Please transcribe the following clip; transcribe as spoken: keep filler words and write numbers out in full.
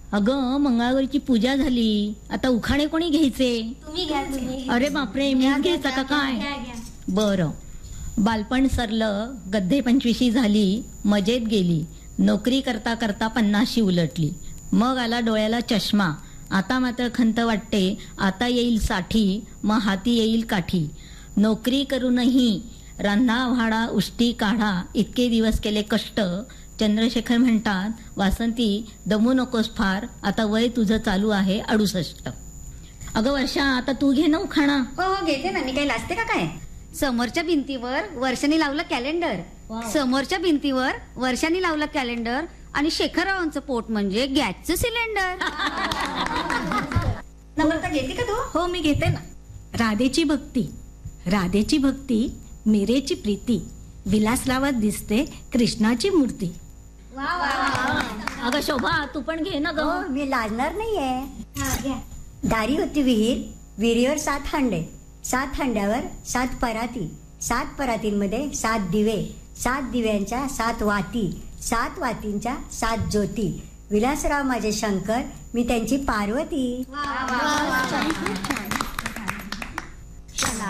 अगं मंगळागौरीची पूजा झाली, आता उखाणे कोणी घ्यायचे? तुम्ही घ्या तुम्ही. अरे बापरे, मी घ्यायचा का काय? बरं. बालपण सरलं, गद्धे पंचवीशी झाली, मजेत गेली, नोकरी करता करता पन्नाशी उलटली, मग आला डोळ्याला चष्मा, आता मात्र खंत वाटते, आता येईल साठी, मग हाती येईल काठी, नोकरी करूनही रांधा व्हाडा उष्टी काढा, इतके दिवस केले कष्ट, चंद्रशेखर म्हणतात, वासंती दमू नकोस फार, आता वय तुझं चालू आहे अडुसष्ट. अगं वर्षा, आता तू घे ना उखाणा. हो हो घेते ना, मी काही लाजते का काय? समोरच्या भिंतीवर वर्षाने लावलं कॅलेंडर, समोरच्या भिंतीवर वर्षाने लावलं कॅलेंडर, आणि शेखररावांचं पोट म्हणजे गॅसचं सिलेंडर. नम्रता घेते का तू? हो मी घेते ना. राधेची भक्ती, राधेची भक्ती, मीरेची प्रीती, विलासरावात दिसते कृष्णाची मूर्ती. अगं शोभा, तू पण घे ना ग. हो, मी लाजणार नाहीये. दारी होती विहीर, विहिरीवर सात हांडे, सात हांड्यावर सात पराती, सात परातींमध्ये सात दिवे, सात दिव्यांच्या सात वाती, सात वातींच्या सात ज्योती, विलासराव माझे शंकर, मी त्यांची पार्वती.